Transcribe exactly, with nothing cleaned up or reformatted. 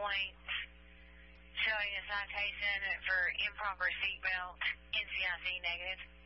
points, showing a citation for improper seatbelt, N C I C negative.